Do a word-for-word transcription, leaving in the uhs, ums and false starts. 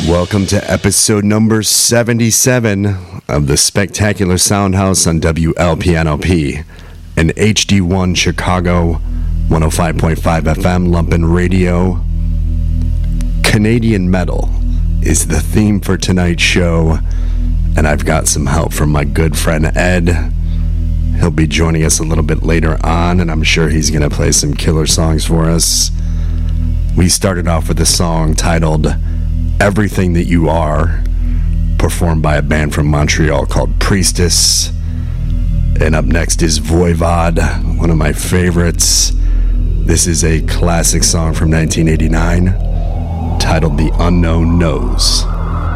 Welcome to episode number seventy-seven of the Spectacular Soundhouse on W L P N O P and H D one Chicago, one oh five point five F M Lumpen Radio. Canadian metal is the theme for tonight's show, and I've got some help from my good friend Ed. He'll be joining us a little bit later on, and I'm sure he's going to play some killer songs for us. We started off with a song titled Everything That You Are, performed by a band from Montreal called Priestess. And up next is Voivod, one of my favorites. This is a classic song from nineteen eighty-nine titled The Unknown Knows.